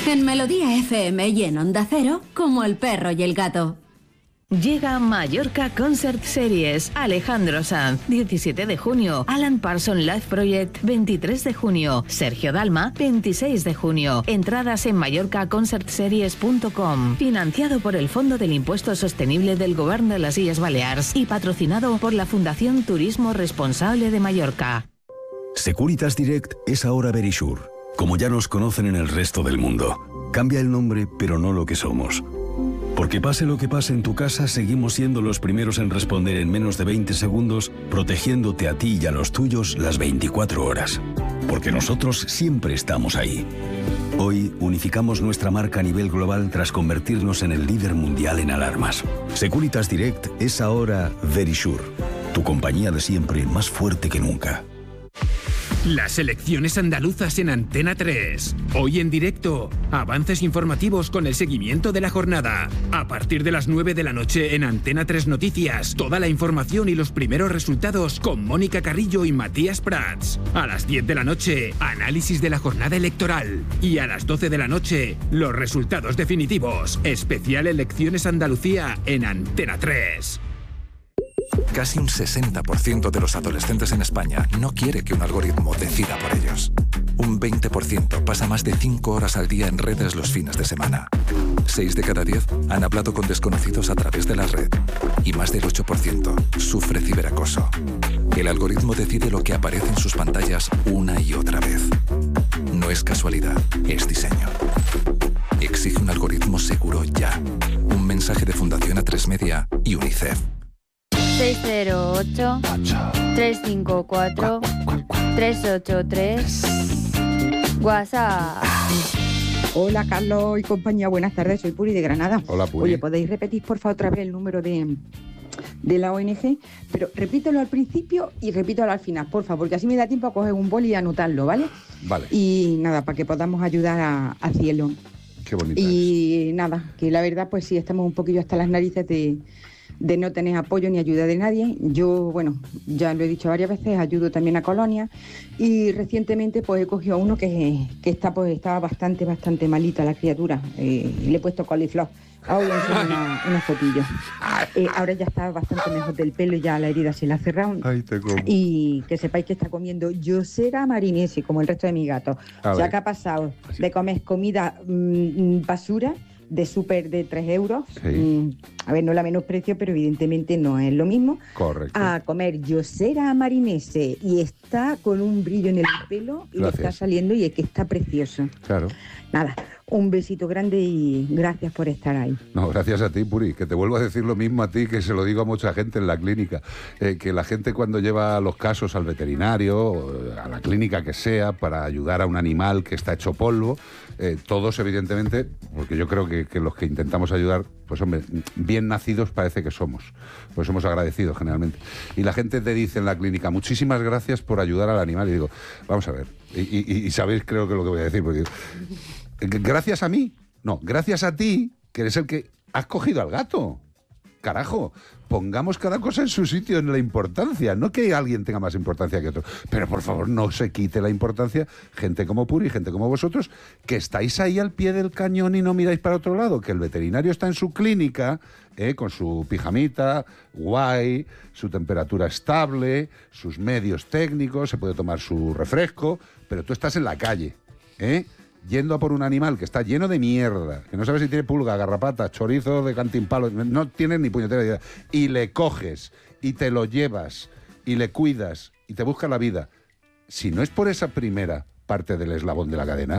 En Melodía FM y en Onda Cero, como el perro y el gato. Llega Mallorca Concert Series. Alejandro Sanz, 17 de junio. Alan Parsons Live Project, 23 de junio. Sergio Dalma, 26 de junio. Entradas en mallorcaconcertseries.com. Financiado por el Fondo del Impuesto Sostenible del Gobierno de las Illes Balears y patrocinado por la Fundación Turismo Responsable de Mallorca. Securitas Direct es ahora Verisure, como ya nos conocen en el resto del mundo. Cambia el nombre, pero no lo que somos. Porque pase lo que pase en tu casa, seguimos siendo los primeros en responder en menos de 20 segundos, protegiéndote a ti y a los tuyos las 24 horas. Porque nosotros siempre estamos ahí. Hoy unificamos nuestra marca a nivel global tras convertirnos en el líder mundial en alarmas. Securitas Direct es ahora Verisure, tu compañía de siempre más fuerte que nunca. Las elecciones andaluzas en Antena 3. Hoy en directo, avances informativos con el seguimiento de la jornada. A partir de las 9 de la noche en Antena 3 Noticias, toda la información y los primeros resultados con Mónica Carrillo y Matías Prats. A las 10 de la noche, análisis de la jornada electoral. Y a las 12 de la noche, los resultados definitivos. Especial Elecciones Andalucía en Antena 3. Casi un 60% de los adolescentes en España no quiere que un algoritmo decida por ellos. Un 20% pasa más de 5 horas al día en redes los fines de semana. 6 de cada 10 han hablado con desconocidos a través de la red. Y más del 8% sufre ciberacoso. El algoritmo decide lo que aparece en sus pantallas una y otra vez. No es casualidad, es diseño. Exige un algoritmo seguro ya. Un mensaje de Fundación A3 Media y UNICEF. 608-354-383 WhatsApp. Hola Carlos y compañía, buenas tardes, soy Puri de Granada. Hola Puri. Oye, ¿podéis repetir por favor otra vez el número de la ONG? Pero repítelo al principio y repítelo al final, por favor, porque así me da tiempo a coger un boli y anotarlo, ¿vale? Vale. Y nada, para que podamos ayudar a Cielo. Qué bonita y es. Nada, que la verdad pues sí, estamos un poquillo hasta las narices de no tener apoyo ni ayuda de nadie. Yo, bueno, ya lo he dicho varias veces, ayudo también a Colonia y recientemente pues he cogido a uno que estaba bastante malita la criatura. Le he puesto coliflor. Ahora le enseño una fotillo. Ahora ya está bastante mejor del pelo y ya la herida se la ha cerrado. Ay, te como. Y que sepáis que está comiendo Yosera marinesi, como el resto de mis gatos. O sea, que ha pasado de comer comida basura de súper de 3 euros, sí. A ver, no la menosprecio, pero evidentemente no es lo mismo, correcto, a comer Yosera marinese, y está con un brillo en el pelo y le está saliendo y es que está precioso. Claro. Nada, un besito grande y gracias por estar ahí. No, gracias a ti, Puri, que te vuelvo a decir lo mismo a ti, que se lo digo a mucha gente en la clínica, que la gente cuando lleva los casos al veterinario, a la clínica que sea, para ayudar a un animal que está hecho polvo, todos evidentemente, porque yo creo que los que intentamos ayudar, pues hombre, bien nacidos parece que somos, pues somos agradecidos generalmente. Y la gente te dice en la clínica, muchísimas gracias por ayudar al animal, y digo, vamos a ver, y sabéis creo que lo que voy a decir, porque gracias a mí, no, gracias a ti, que eres el que has cogido al gato. Carajo, pongamos cada cosa en su sitio, en la importancia, no que alguien tenga más importancia que otro, pero por favor no se quite la importancia, gente como Puri, gente como vosotros, que estáis ahí al pie del cañón y no miráis para otro lado, que el veterinario está en su clínica, con su pijamita, guay, su temperatura estable, sus medios técnicos, se puede tomar su refresco, pero tú estás en la calle, yendo a por un animal que está lleno de mierda, que no sabes si tiene pulga, garrapata, chorizo de cantimpalo, no tienes ni puñetera idea, y le coges, y te lo llevas, y le cuidas, y te buscas la vida. Si no es por esa primera parte del eslabón de la cadena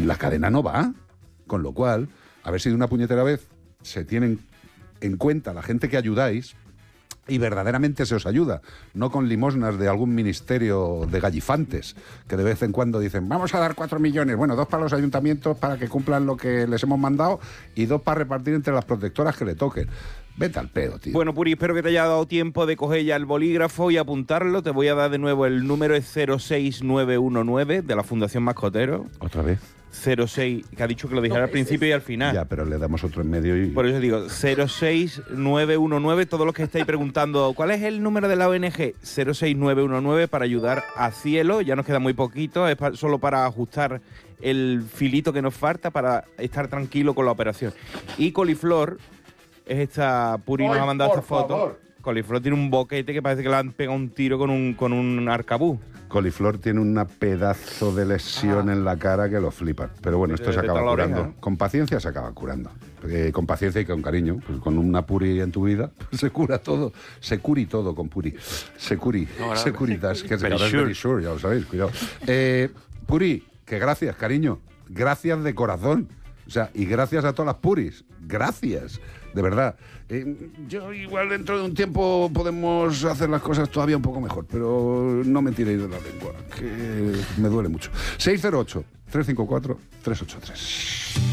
no va. Con lo cual, a ver si de una puñetera vez se tienen en cuenta la gente que ayudáis, y verdaderamente se os ayuda, no con limosnas de algún ministerio de gallifantes, que de vez en cuando dicen, vamos a dar 4 millones, bueno, 2 para los ayuntamientos para que cumplan lo que les hemos mandado y 2 para repartir entre las protectoras que le toquen. Vete al pedo, tío. Bueno, Puri, espero que te haya dado tiempo de coger ya el bolígrafo y apuntarlo. Te voy a dar de nuevo el número, es 06919 de la Fundación Mascotero. ¿Otra vez? 06, que ha dicho que lo dijera al principio y al final. Ya, pero le damos otro en medio y... Por eso digo, 06919, todos los que estáis preguntando, ¿cuál es el número de la ONG? 06919 para ayudar a Cielo, ya nos queda muy poquito, es solo para ajustar el filito que nos falta para estar tranquilo con la operación. Y Coliflor, es esta, Puri nos ha mandado esta foto. Favor. Coliflor tiene un boquete que parece que le han pegado un tiro con un arcabuz. Coliflor tiene una pedazo de lesión en la cara que lo flipa. Pero bueno, esto se acaba curando. Oreja, ¿no? Con paciencia se acaba curando. Con paciencia y con cariño. Pues con una Puri en tu vida se cura todo. Se curi todo con Puri. Se curitas. Que es very sure, ya lo sabéis, cuidado. Puri, que gracias, cariño. Gracias de corazón. O sea, y gracias a todas las Puris. Gracias. De verdad. Yo igual dentro de un tiempo podemos hacer las cosas todavía un poco mejor, pero no me tiréis de la lengua, que me duele mucho. 608-354-383.